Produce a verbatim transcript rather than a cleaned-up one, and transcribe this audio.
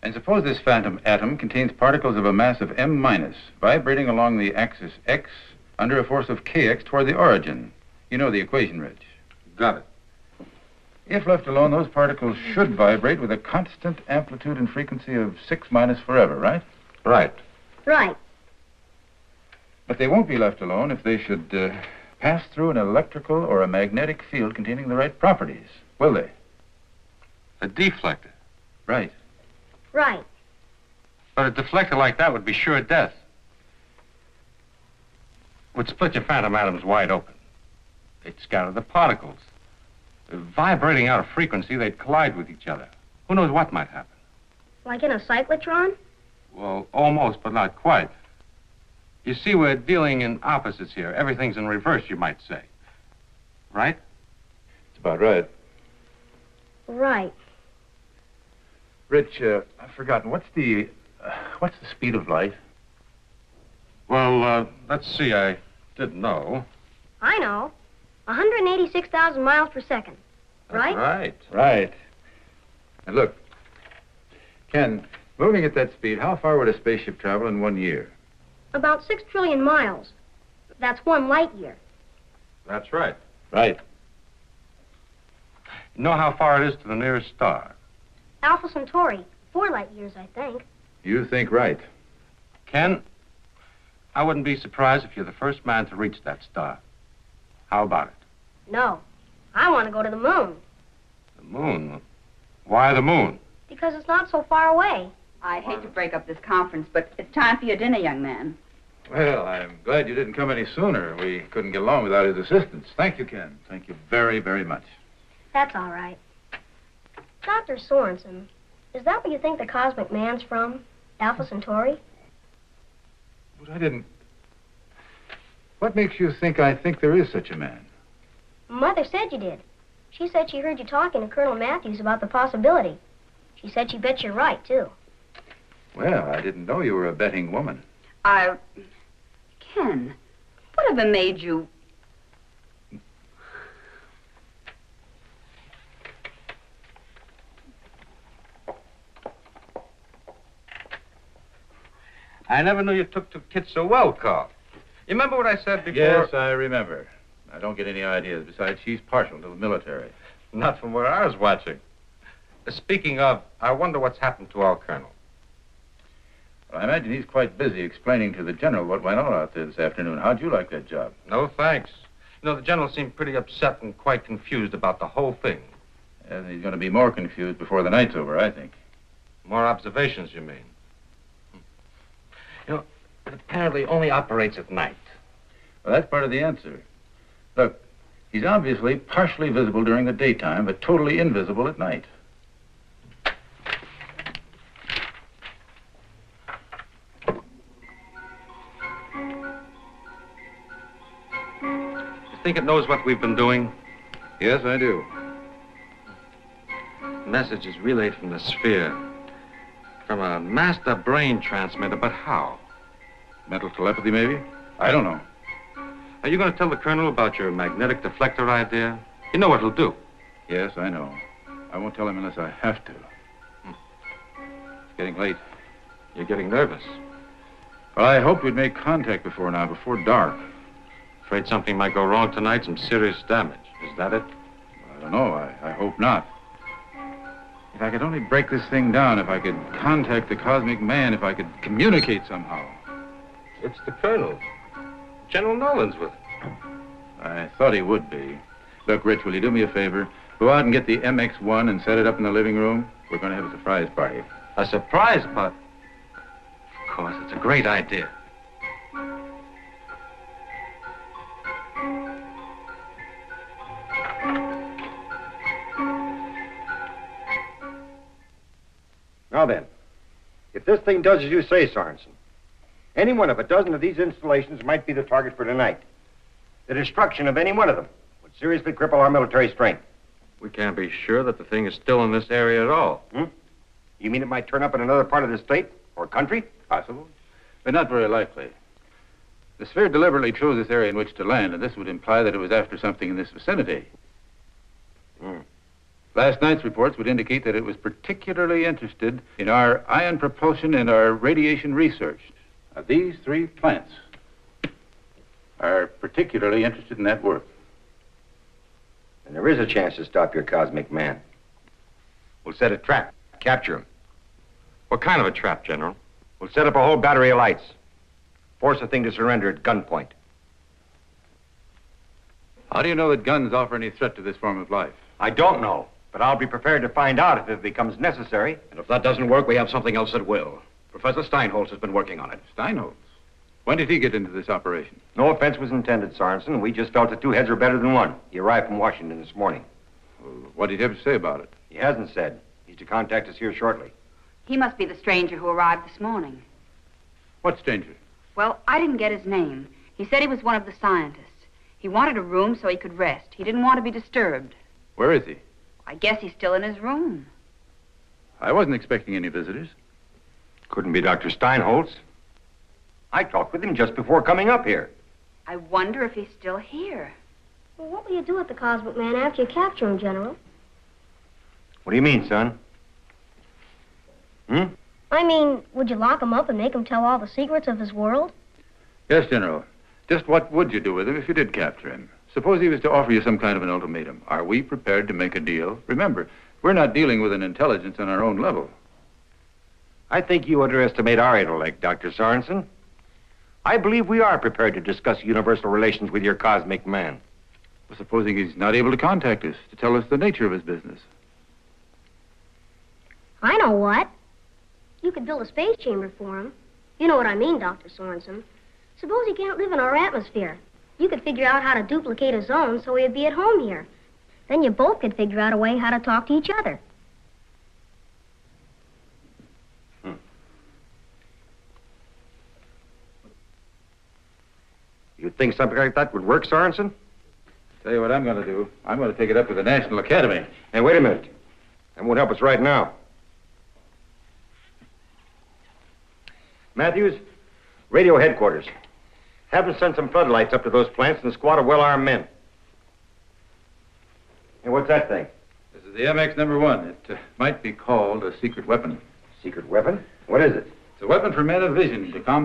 And suppose this phantom atom contains particles of a mass of M minus, vibrating along the axis X under a force of Kx toward the origin. You know the equation, Rich. Got it. If left alone, those particles should vibrate with a constant amplitude and frequency of six minus forever, right? Right. Right. But they won't be left alone if they should uh, pass through an electrical or a magnetic field containing the right properties, will they? A deflector. Right. Right. But a deflector like that would be sure death. Would split your phantom atoms wide open. They'd scatter the particles. Vibrating out of frequency, they'd collide with each other. Who knows what might happen? Like in a cyclotron? Well, almost, but not quite. You see, we're dealing in opposites here. Everything's in reverse, you might say. Right? It's about right. Right. Rich, uh, I've forgotten. What's the, uh, what's the speed of light? Well, uh, let's see. I didn't know. I know. one hundred eighty-six thousand miles per second. Right? Right. Right. And look, Ken, moving at that speed, how far would a spaceship travel in one year? About six trillion miles. That's one light year. That's right. Right. You know how far it is to the nearest star? Alpha Centauri. Four light years, I think. You think right. Ken, I wouldn't be surprised if you're the first man to reach that star. How about it? No. I want to go to the moon. The moon? Why the moon? Because it's not so far away. I hate to break up this conference, but it's time for your dinner, young man. Well, I'm glad you didn't come any sooner. We couldn't get along without his assistance. Thank you, Ken. Thank you very, very much. That's all right. Doctor Sorensen, is that where you think the cosmic man's from? Alpha Centauri? But I didn't... What makes you think I think there is such a man? Mother said you did. She said she heard you talking to Colonel Matthews about the possibility. She said she bet you're right, too. Well, I didn't know you were a betting woman. I... Ken, whatever made you... I never knew you took to kids so well, Carl. You remember what I said before? Yes, I remember. I don't get any ideas. Besides, she's partial to the military. Not from where I was watching. Uh, speaking of, I wonder what's happened to our colonel. Well, I imagine he's quite busy explaining to the general what went on out there this afternoon. How'd you like that job? No, thanks. You know, the general seemed pretty upset and quite confused about the whole thing. And he's going to be more confused before the night's over, I think. More observations, you mean? You know, it apparently only operates at night. Well, that's part of the answer. Look, he's obviously partially visible during the daytime, but totally invisible at night. You think it knows what we've been doing? Yes, I do. The message is relayed from the sphere. From a master brain transmitter, but how? Mental telepathy, maybe? I don't know. Are you going to tell the colonel about your magnetic deflector idea? You know what he'll do. Yes, I know. I won't tell him unless I have to. Hmm. It's getting late. You're getting nervous. Well, I hoped we'd make contact before now, before dark. Afraid something might go wrong tonight, some serious damage. Is that it? I don't know. I, I hope not. If I could only break this thing down, if I could contact the cosmic man, if I could communicate somehow. It's the colonel. General Nolan's with him. I thought he would be. Look, Rich, will you do me a favor? Go out and get the M X one and set it up in the living room. We're going to have a surprise party. A surprise party? Of course, it's a great idea. Now then, if this thing does as you say, Sorensen, any one of a dozen of these installations might be the target for tonight. The destruction of any one of them would seriously cripple our military strength. We can't be sure that the thing is still in this area at all. Hmm? You mean it might turn up in another part of the state or country? Possible, but not very likely. The sphere deliberately chose this area in which to land, and this would imply that it was after something in this vicinity. Hmm. Last night's reports would indicate that it was particularly interested in our ion propulsion and our radiation research. Now, these three plants are particularly interested in that work. And there is a chance to stop your cosmic man. We'll set a trap, capture him. What kind of a trap, General? We'll set up a whole battery of lights. Force the thing to surrender at gunpoint. How do you know that guns offer any threat to this form of life? I don't know, but I'll be prepared to find out if it becomes necessary. And if that doesn't work, we have something else that will. Professor Steinholz has been working on it. Steinholz? When did he get into this operation? No offense was intended, Sorensen. We just felt that two heads were better than one. He arrived from Washington this morning. Well, what did he have to say about it? He hasn't said. He's to contact us here shortly. He must be the stranger who arrived this morning. What stranger? Well, I didn't get his name. He said he was one of the scientists. He wanted a room so he could rest. He didn't want to be disturbed. Where is he? I guess he's still in his room. I wasn't expecting any visitors. Couldn't be Doctor Steinholz. I talked with him just before coming up here. I wonder if he's still here. Well, what will you do with the Cosmic Man after you capture him, General? What do you mean, son? Hmm? I mean, would you lock him up and make him tell all the secrets of his world? Yes, General. Just what would you do with him if you did capture him? Suppose he was to offer you some kind of an ultimatum. Are we prepared to make a deal? Remember, we're not dealing with an intelligence on our own level. I think you underestimate our intellect, Doctor Sorensen. I believe we are prepared to discuss universal relations with your cosmic man. Well, supposing he's not able to contact us to tell us the nature of his business. I know what. You could build a space chamber for him. You know what I mean, Doctor Sorensen. Suppose he can't live in our atmosphere. You could figure out how to duplicate his own so he'd be at home here. Then you both could figure out a way how to talk to each other. Hmm. You think something like that would work, Sorensen? Tell you what I'm going to do. I'm going to take it up with the National Academy. Hey, wait a minute. That won't help us right now. Matthews, radio headquarters. Have them send some floodlights up to those plants and a squad of well-armed men. Hey, what's that thing? This is the M X number one. It uh, might be called a secret weapon. Secret weapon? What is it? It's a weapon for men of vision to combat